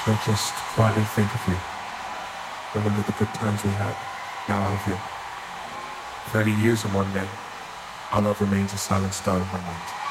I just quietly think of you. Remember the good times we had. Now I love you. 30 years in one day. Our love remains a silent star in my mind.